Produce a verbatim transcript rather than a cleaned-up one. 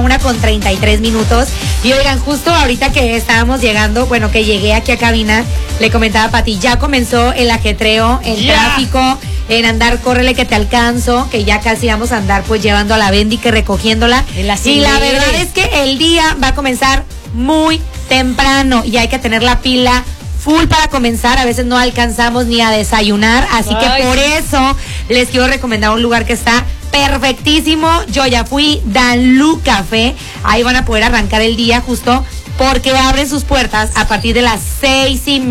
Una con treinta y tres minutos. Y oigan, justo ahorita que estábamos llegando, bueno, que llegué aquí a cabina, le comentaba a Pati, ya comenzó el ajetreo, el yeah. tráfico, en andar, córrele que te alcanzo, que ya casi vamos a andar pues llevando a la Bendy, que recogiéndola. Y la verdad es que el día va a comenzar muy temprano y hay que tener la pila full para comenzar. A veces no alcanzamos ni a desayunar, así Ay. que por eso les quiero recomendar un lugar que está perfectísimo. Yo ya fui, Danlú Café. Ahí van a poder arrancar el día justo porque abren sus puertas a partir de las seis y